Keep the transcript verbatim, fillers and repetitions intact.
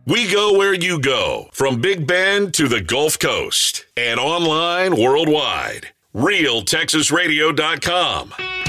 We go where you go, from Big Bend to the Gulf Coast and online worldwide. real texas radio dot com.